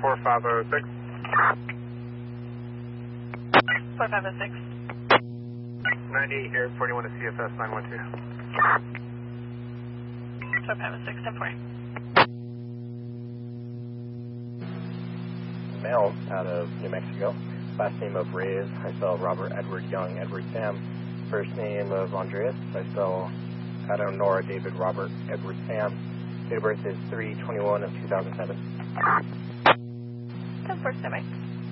4506. 4506. 98 here, 41 to CFS 912. 4506, 1040. Male out of New Mexico. Last name of Reyes, I spell Robert Edward Young Edward Sam. First name of Andreas, I spell Adam Nora David Robert Edward Sam. Date of birth is 3/21 of 2007. 1047.